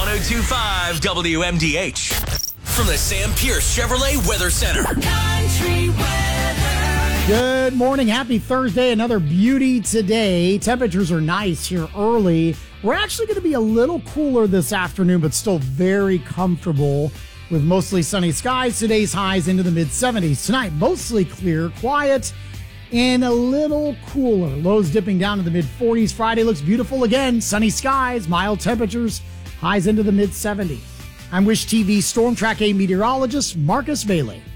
102.5 WMDH. From the Sam Pierce Chevrolet Weather Center. Country weather. Good morning. Happy Thursday. Another beauty today. Temperatures are nice here early. We're actually going to be a little cooler this afternoon, but still very comfortable with mostly sunny skies. Today's highs into the mid-70s. Tonight, mostly clear, quiet, and a little cooler. Lows dipping down to the mid-40s. Friday looks beautiful again. Sunny skies, mild temperatures, highs into the mid-70s. I'm Wish TV Storm Track A meteorologist Marcus Bailey.